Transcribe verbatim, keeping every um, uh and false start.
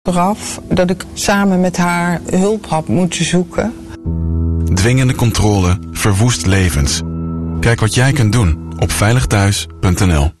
Vooraf dat ik samen met haar hulp had moeten zoeken. Dwingende controle verwoest levens. Kijk wat jij kunt doen op veilig thuis punt n l.